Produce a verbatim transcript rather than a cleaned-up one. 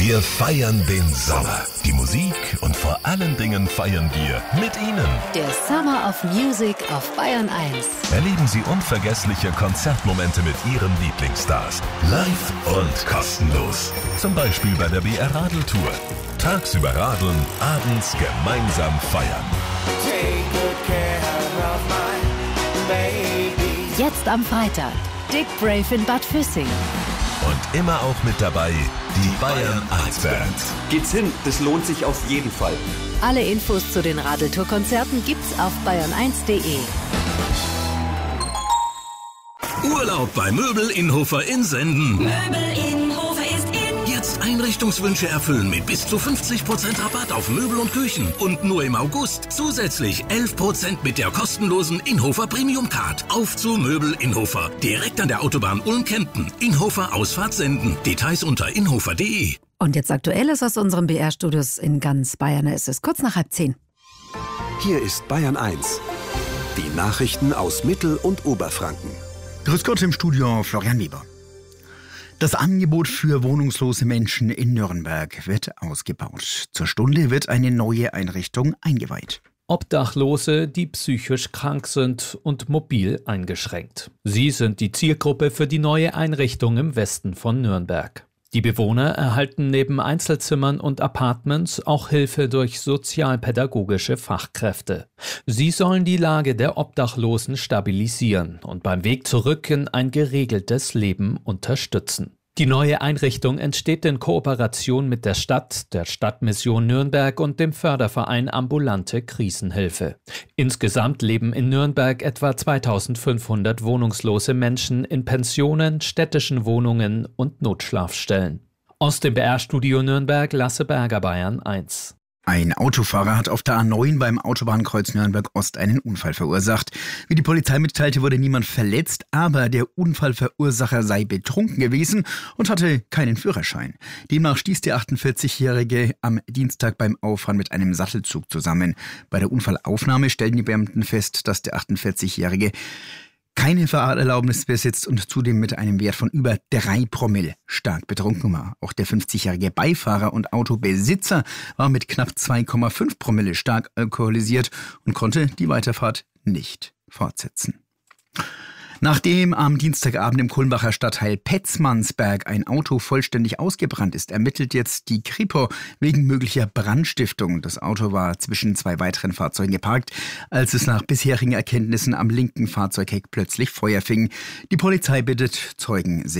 Wir feiern den Sommer, die Musik und vor allen Dingen feiern wir mit Ihnen. Der Summer of Music auf Bayern eins. Erleben Sie unvergessliche Konzertmomente mit Ihren Lieblingsstars. Live und kostenlos. Zum Beispiel bei der B R Radeltour. Tagsüber radeln, abends gemeinsam feiern. Jetzt am Freitag. Dick Brave in Bad Füssing. Und immer auch mit dabei die Bayern eins Band. Geht's hin, das lohnt sich auf jeden Fall. Alle Infos zu den Radeltour-Konzerten gibt's auf bayern eins punkt de. Urlaub bei Möbel Innhofer in Senden. Möbel Innhofer ist in. Jetzt Einrichtungswünsche erfüllen mit bis zu fünfzig Prozent Rabatt auf Möbel und Küchen. Und nur im August zusätzlich elf Prozent mit der kostenlosen Innhofer Premium Card. Auf zu Möbel Innhofer. Direkt an der Autobahn Ulm-Kempten. Innhofer Ausfahrt Senden. Details unter innhofer punkt de. Und jetzt Aktuelles aus unserem B R-Studios in ganz Bayern. Es ist kurz nach halb zehn. Hier ist Bayern eins. Die Nachrichten aus Mittel- und Oberfranken. Grüß Gott im Studio, Florian Weber. Das Angebot für wohnungslose Menschen in Nürnberg wird ausgebaut. Zur Stunde wird eine neue Einrichtung eingeweiht. Obdachlose, die psychisch krank sind und mobil eingeschränkt. Sie sind die Zielgruppe für die neue Einrichtung im Westen von Nürnberg. Die Bewohner erhalten neben Einzelzimmern und Apartments auch Hilfe durch sozialpädagogische Fachkräfte. Sie sollen die Lage der Obdachlosen stabilisieren und beim Weg zurück in ein geregeltes Leben unterstützen. Die neue Einrichtung entsteht in Kooperation mit der Stadt, der Stadtmission Nürnberg und dem Förderverein Ambulante Krisenhilfe. Insgesamt leben in Nürnberg etwa zweitausendfünfhundert wohnungslose Menschen in Pensionen, städtischen Wohnungen und Notschlafstellen. Aus dem B R-Studio Nürnberg, Lasse Berger, Bayern eins. Ein Autofahrer hat auf der A neun beim Autobahnkreuz Nürnberg-Ost einen Unfall verursacht. Wie die Polizei mitteilte, wurde niemand verletzt, aber der Unfallverursacher sei betrunken gewesen und hatte keinen Führerschein. Demnach stieß der achtundvierzigjährige am Dienstag beim Auffahren mit einem Sattelzug zusammen. Bei der Unfallaufnahme stellten die Beamten fest, dass der achtundvierzigjährige keine Fahrerlaubnis besitzt und zudem mit einem Wert von über drei Promille stark betrunken war. Auch der fünfzigjährige Beifahrer und Autobesitzer war mit knapp zwei Komma fünf Promille stark alkoholisiert und konnte die Weiterfahrt nicht fortsetzen. Nachdem am Dienstagabend im Kulmbacher Stadtteil Petzmannsberg ein Auto vollständig ausgebrannt ist, ermittelt jetzt die Kripo wegen möglicher Brandstiftung. Das Auto war zwischen zwei weiteren Fahrzeugen geparkt, als es nach bisherigen Erkenntnissen am linken Fahrzeugheck plötzlich Feuer fing. Die Polizei bittet Zeugen, sich